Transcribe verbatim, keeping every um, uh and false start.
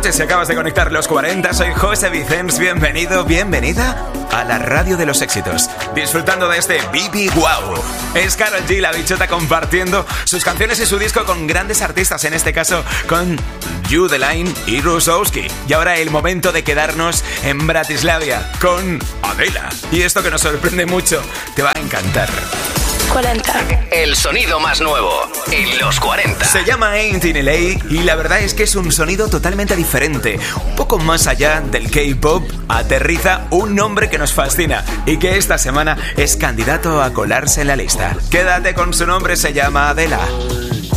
noches, si acabas de conectar los cuarenta, soy José Vicens, bienvenido, bienvenida a la radio de los éxitos, disfrutando de este B B Wow. Es Karol G, la bichota, compartiendo sus canciones y su disco con grandes artistas, en este caso con Judeline y Rusowski. Y ahora el momento de quedarnos en Bratislavia con Adela. Y esto que nos sorprende mucho, te va a encantar. cuarenta. El sonido más nuevo en los cuarenta. Se llama Ain't in L A y la verdad es que es un sonido totalmente diferente. Un poco más allá del K-pop, aterriza un nombre que nos fascina y que esta semana es candidato a colarse en la lista. Quédate con su nombre, se llama Adela.